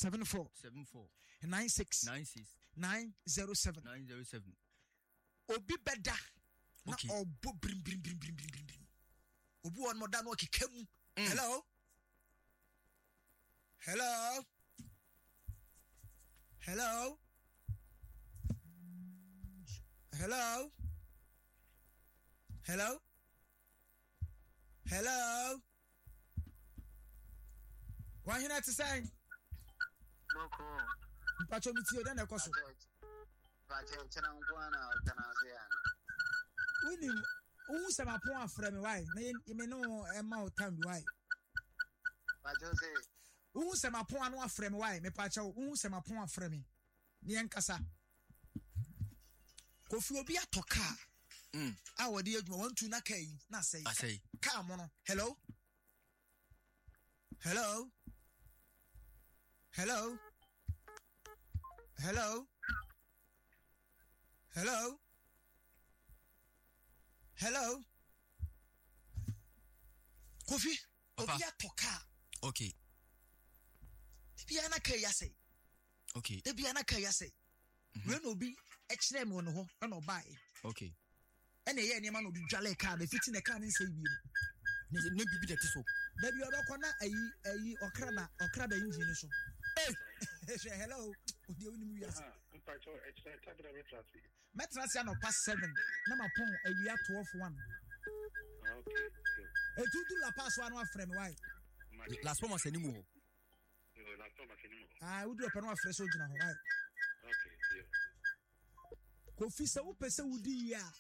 74 96 907 obi beda na obo brim obi won moda no kekam. Hello why you not saying Boko mpacho mitio dan ekoso Pache chena ngwana organization Unim sama pon afre me why na me no e ma o time why Pache say sama pon anu afre me why me pacho sama pon afre me ne enkasa Kofi obi atoka a wode adwuma wantu na kai na say ka mo no hello Kofi obi atoka okay bia na kai ya say okay bia na kai ya say when obi ekire me no ho na obai okay ene ye niam na obi dwale car na fiti na car ni say bi ne bibi de so da bi obekọ na ayi okra da engine so hello odi oni mu yasa Pache extra tabra metrasi no pass 7 na mapon awia 12:1 okay etudu la pass one afre me why last one was anymore would open one fresh ogina ho why okay Kofi se wo pese wudi ya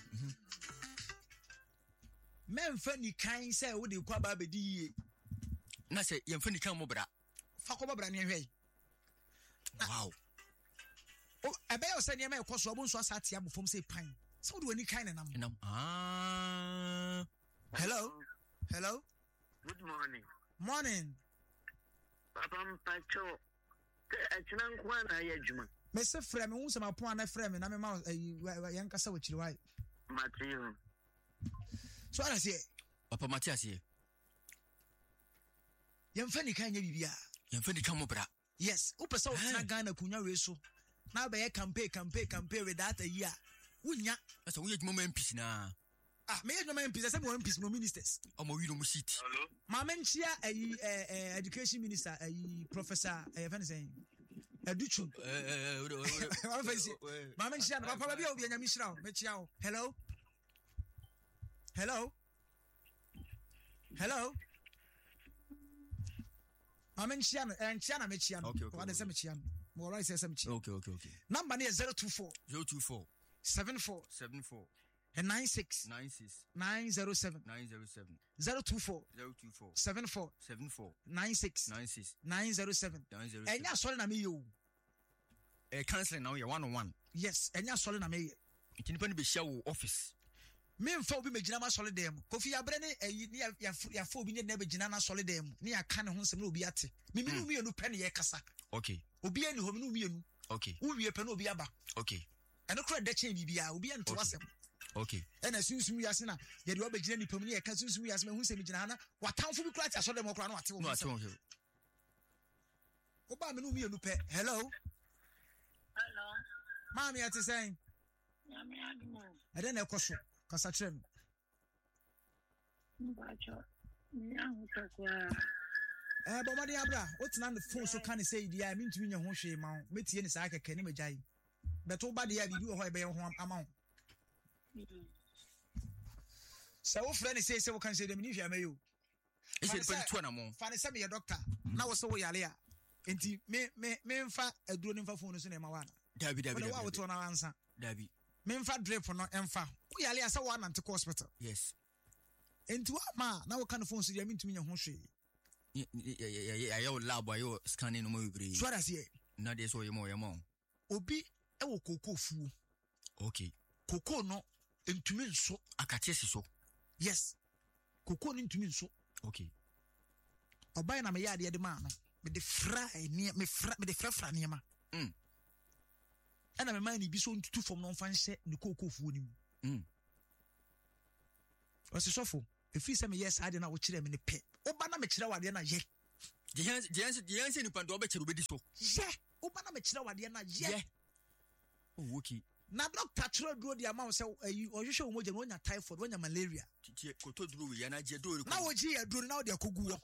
memfa ni kan se wo de kwa ba bedi ye na se yemfa ni kan mo bra fa ko bra ne hwe wow ebe yo se ne me koso obo nso asate ya bofom se pan se wo de wani kan nam hello good morning Papa Pacho chena ngwana ya juma me se frɛ me hu se ma pon na frɛ me na me ma yan kasa wo chiri wai Matthew so ara se Papa Matias ye yemfa ni kan nya bibia yemfa ni kan mo bra yes upesa wo tena Ghana kunya we so na be ye campaign with that a year wunya asa wo ye dwuma MPs na me ye dwuma MPs say me MPs no ministers omo wi no mu seat hello ma menchia education minister professor fan say Educhu ma menchia na papa bia obi anya mi shira me chia o hello Menchia na mechia no what is mechia no mo right say mechia okay number ne 024 74 and 96 907 024 74 96 907 enya sorry na me yo counseling now you 1-on-1 yes enya sorry na me ikinipa ni be share wo office me mfa obi megina ma solid dem Kofi abre ne ya fa obi ne na begina na solid dem ne ya ka ne ho nsem na obi ate me mi nu mienu pe ne ye kasa okay obi ani ho me nu mienu okay wo wie pe na obi aba okay eno kra da chen bibia obi an to asem okay ena sunsum yase na ye de obegina nipam ne ye ka sunsum yase me hu nsem gina na watamfo bi kra ti asode mo kra na wate wo oba me nu mienu pe hello mami ate saying Nyame admo ade na ekoso kasa trem Pacho nyahu takwa bo made abra otina ne phone so kan say dia me ntumi nya ho hwe ma metie ne saa keke ne majai beto ba dia bibi ho e be ho ama ho so wo frɛ ne say wo kan say dem ni hwe amayo e say pe to na mo fa ne say me doctor na wo so wo yale a enti me mfa aduro ne mfa phone so na ma wana dabi wa wo to na ansa dabi me mfa drip no emfa wo yale a say wo anante hospital yes enti wa ma na wo kan phone so dia me ntumi nya ho hwe ya lab ayo scanning no mo bebre so that's here na dey so yemo obi e wo koko fuo okay koko no entumi nso akate so yes koko no entumi nso okay obai na me yade de ma no me de fry ne me de frafra ne ma ana me man ni bi so ntutu fom no mfa nhye ne koko fuo ni mu o se sofo efi se me yes ade na wo kire me ne pe oba na me kire wade na ye Jensen Pando Becher will be so. Yeah, Obana Mechina, yeah. Oh, okay. Now, doctor, throw the amount so you show when you're typhoid, when you're malaria. Now, G, I do now the Kugu.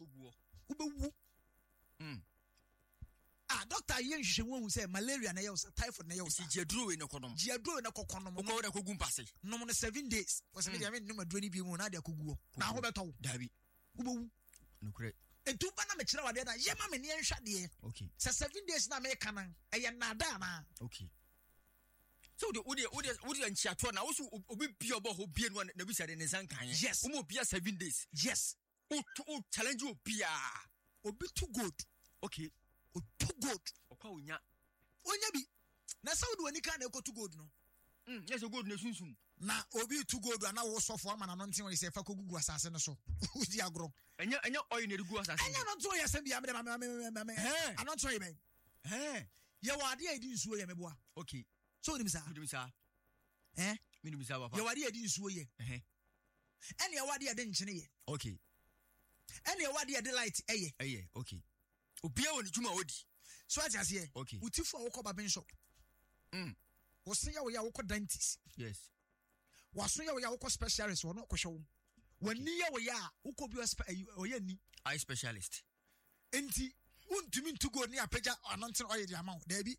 Doctor, you should say malaria nails, typhoid nails. Jedru in a condom. Jedru in a coconum. No more 7 days. Was I mean, no more 20 people, Nadia Kugu. Now, what about Davy? No great. And two Banamachra, Yamma, near Shadi. Okay. So 7 days now, make canon. I am Nadana. Okay. So the Udi and Chatwana also be pure about who be one the wizard in his anchor. Yes, almost be 7 days. Yes. Oh, challenge you, Pia. Or be too good. Okay. Or too good. Oh, yeah. Oh, Yabi. Now, so do any kind of go too good, no? Yes, a good nation soon. Now, Obi too good, and I was so for man, and I'm saying, if I could go assassin or so. Who's the agro? And you're all you need to go assassin. I'm not sorry, I'm not sorry, man. Hey, your idea didn't swear, my boy. Okay. So him sir. Eh? Minimum sir. Your idea didn't swear. Eh? And your idea didn't change. Okay. And your idea delight. Eh? Okay. Obia on Juma Odi. So I just here. Okay. We took for a barber shop. Was say we are dentist. Yes. Was say we are specialist or not show. When near we are, who could be a eye specialist. Enti, won't you mean to go near Peja or not the amount, Debbie?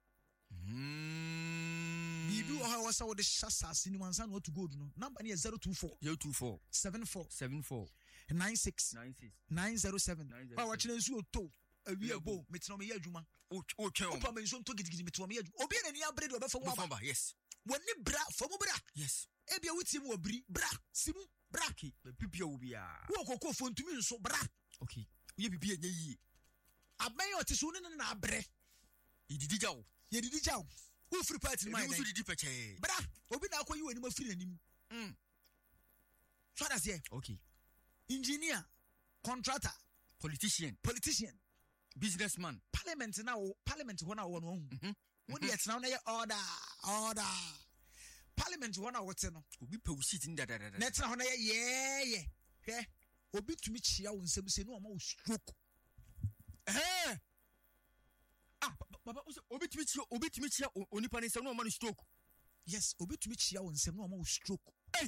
Bibi or was our the Shasa in one son what to go no number near 024 74 96 907. By watching a zoo to a real bow, Metronomia Juma. Oh, Pamison took it to Metronomia. Obi and Yabred over for Wamba, yes. When you bra for Mubra, yes. Ebia with him will be bra, Simu, Braki, the Pipio will be a walk phone to me so bra. Okay, you be a ye. I may not soon and a bre. He did it out. Ye did it out. Who free party my name? Bra, Obi now call you any more feeling him. So that's here. Okay. Engineer, contractor, politician, businessman, parliament now, parliament 1 hour 1. When it's now order. Parliament 1 hour 10. Obi pe sitting that. Next now, yeah. Obi to meet chia on some say no more stroke. Eh. Baba, Obi to meet chia only panis no man stroke. Yes, Obi to meet chia on some no more stroke. Hey.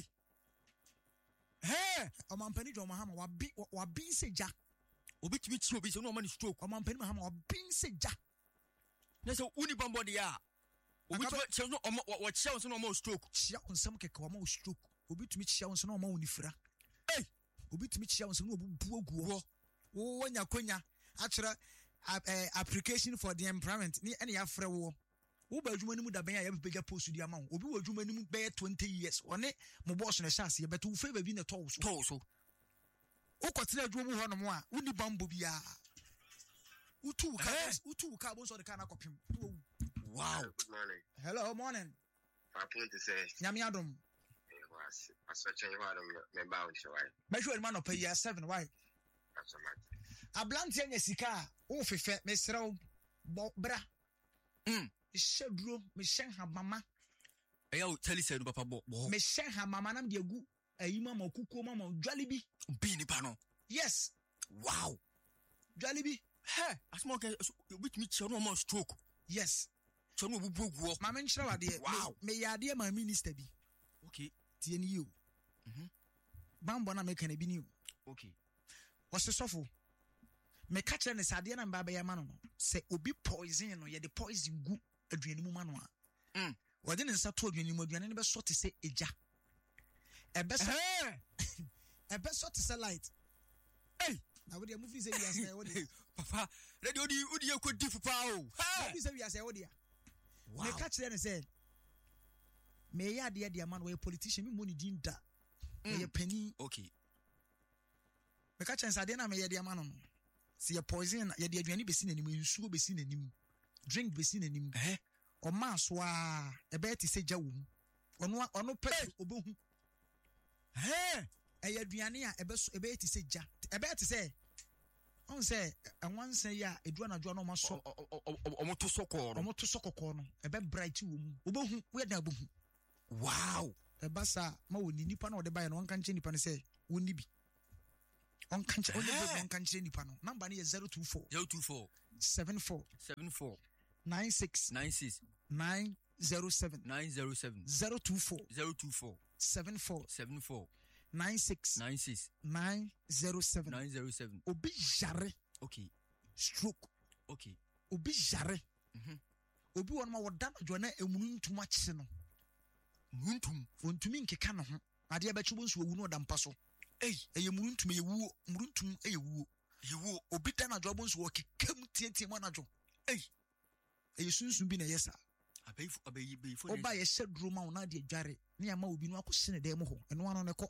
Hey, a man penny on Mahama wa bin se ja. Obi to meet you be so no man stroke. A man penny Mahama wa bin se ja. There's a unibombo dia. Obi to no what shouts no more stroke. Chia on some keke wa more stroke. Obi to meet chia on no more unifra. Hey, Obi to meet chia on some no buogu. Oh, when yakonya actually application for the employment ni any afre wo. Wo ba adwuma nimu da ben ya be post di amount. Obi wo adwuma nimu be 20 years. One mo boss na chance ye beto wo favor bi na to so. Wo kwatena adwuma mu ho no mo a woni bambo bia. Utu ka bon so de kana kopim. Wow. Good morning. Hello, morning. Papo to say. Nyame adom. I search you out me bound so why. Be sure man up year 7 why? That's so much. Ablanti anya sika wo fefe me srew bra. Shedro me shen ha mama. Eya tell say no papa bo. Me shen ha mama nam de agu ayi mama kukuo mama dwale bi. Bi ni pa no. Yes. Wow. Dwale bi. Hey, asmo ke with me chero no stroke. Yes. So no bubuguo. Mama nchira wade. Wow. Me yade ma minister bi. Okay. Tie ni you. Bambo na make na bi ni. Okay. Osesofo. Me catch ne sade na mba be yama no. Se obi poison no ye de poison gu aduani mu ma no a. Wode ne nsa to aduani mu aduani ne be so te se eja. Ebe so te se light. Hey, na we dey move say we say what papa, ready odi ekodi fupa o. Hey, say we say what dia. Wow. Me catch ne say me ya de man we politician me money din da. Me penny. Okay. Me catch sade na me ya de man no. See your poison, ye de aduani be si nanim, nsuo be si nanim. Drink be si nanim. O ma so a e be ti se gya wo mu. Ono pe obohu. E aduani a e be ti se gya. E be ti se on say anwanse ya edua na adua no ma so omoto sokoko no e be bright wo mu. Obohu we da obohu. Wow. E basa ma woni nipa na o de ba ye no nka nche nipa ne se woni bi. on country nipa no number is 024 74 96 907 024 74 96 907 obi jare stroke obi jare obi won ma woda na jona emununtum akye no mununtum ontumi nkeka no ho ade abachi bonsu owu no da mpa so eye mununtum eye wuo obi da na jobo bonsu wo kekam tietie mo na jo eye sunsun bi na yesa abayi oba ye shedro ma wona de adware na ya ma obi no akose ne dem ho eno ano ne ko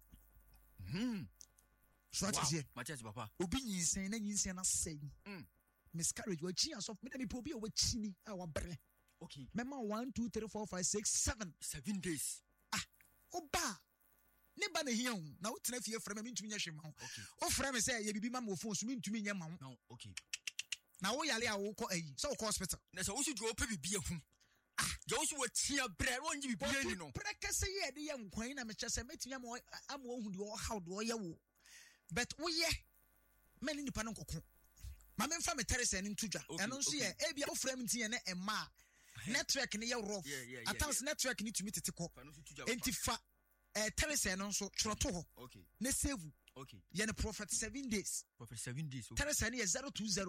so atizie Matias papa obi nyinsen na sei miscarriage wa chi asof me dem obi o wa chini a wa bre mema 1 2 3 4 5 6 7 days oba ne ba na hian na wo tena fie frɛ me ntumi nya hwema ho o frɛ me sɛ ye bibi ma mo phone so me ntumi nya ma ho na wo yale a wo kɔ ayi so wo kɔ hospital na so wo su dwo pe bibia hu jo wo su wo tia bre wo nyi bibia ni no bre kase ye de ye nkwan na me kyɛ sɛ metumi am wo hu de wo how de wo ye wo but wo ye mani nipa no nkɔko ma me mfa me teresa ni ntudwa ɛno nso ye e bia wo frɛ me ntie ne emma network ni ye rough atans network ni tumi tete kɔ entifa teresa no nso chroto ho ne save ye ne prophet 7 days teresa ni 020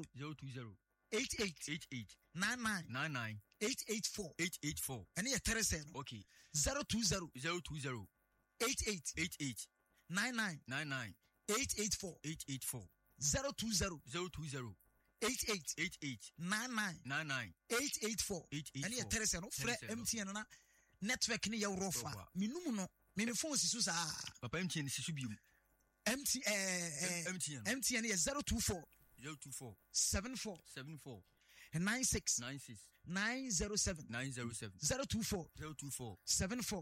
88 99 884 and ye teresa no 020 88 99 884 020 88 99 884 and ye teresa no frɛ MTN na network ni ye rough minum no me phone sisu sa papa MTN sisu bium MTN is 024 74 96 907 024 74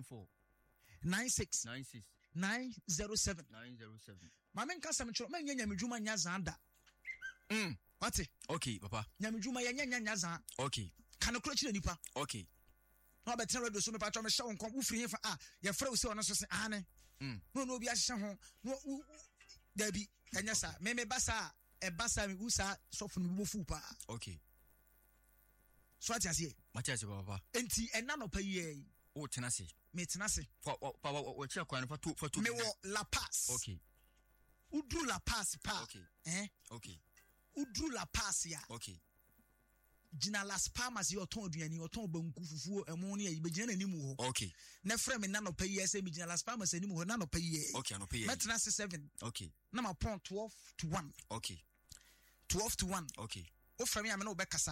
96 907 mama nka sam chro ma nyanya medwuma nya zanda wate papa nya medwuma nya zan kana kro chire nipa no betre radio so me pa cho me hye won ufiri he fa ye fra wo se ono so se ane no obi ahye ho no dabi anya sa me basa e basa me usa sofo no bofu pa so atiase Matias papa enti ena no pa yi o tenase me tenase pa wo chia kwan fa to me wo La Paz udru La Paz pa udru La Paz ya Gina Las Palmas yo ton aduani o ton banku fufuo emo ne ayi begina nanimu ho na frɛ me na no pay yes me Gina Las Palmas animu ho na no pay no pay metna 7 na ma pon 12 to 1 12 to 1 o frɛ me am na obekasa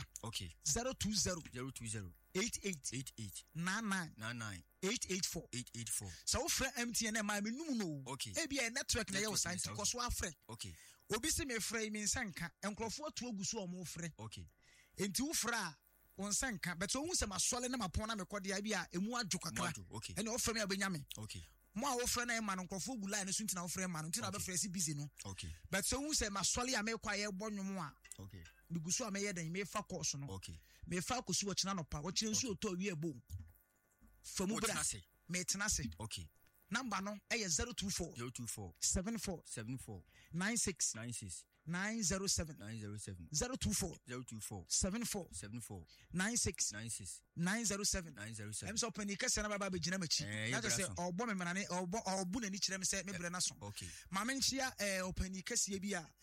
020 88 99 884 so o frɛ MTN ma me num no e bia network na ye o science ko so afrɛ obi se me frɛ me nsanka enkrofo to agusu o mo frɛ enti wo fra won sanka but wo hu se masole na mapon na mekode ya bia emu adwo kakra ene wo fra me abenya me mo a wo fra na e ma no nkofo gu line so ntina wo fra ma no ntina be fra si busy no but so hu se masole ya me kwa ye bonwom a bigusu a me ye dan me fa course no me fa kosu wo kina no pa wo kina nsu oto awie ebo famu bra me tenase number no e ye 024 74 96 907 024 74 96 907 em so pani kase na baba begina machi na to say obo me manane obo na ni kire me say me bre na so ma me nchia opani kase bi a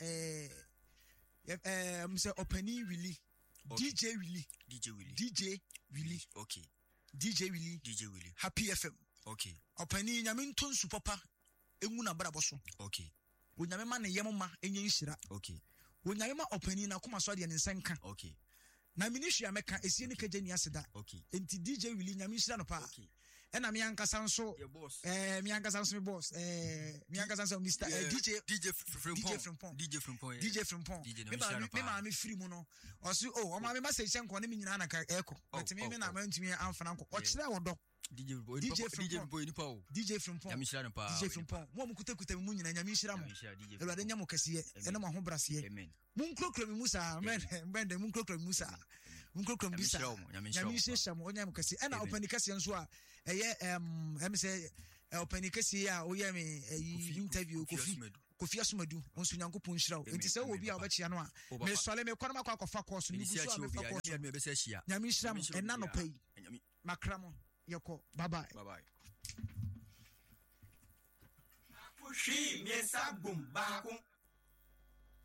em say opani Willy DJ Willy Happy FM opani nyame ntonsu papa engu na bra boso wonyame ma ne yemma enye nhira wonyame ma opani na koma so de ne nsenka na minihwi ameka esie ne kaje ni aseda enti DJ Willy nyame nhira no pa ena me ankasa nso me ankasa nso me boss me ankasa nso Mr DJ Frimpong me ma me free mu no o so o ma me ma se hye nko ne me nyina na ka eko but me na ma ntumi amfana nko o kire wodo DJ Frimpong mo mukutakuta mu nyina nyame nhira mo ewade nyamo kase ene mo ho brase mun krokro mi musa mbende mun krokro mi musa mun krokro mi bisa nyame nhira mo nyamo kase ena opani kase nso a eye em say opani kase a o ye me interview Kofi Asumadu onso Nyankopon hyira wo enti sɛ wo bi a wobɛkyia no a me sɔle me kɔnɔ makɔ akɔfa course no guso a me fa course me be se hia nyame hyira mo ɛna no pay makra mo yɛkɔ bye bye Pushi miensa bum bakum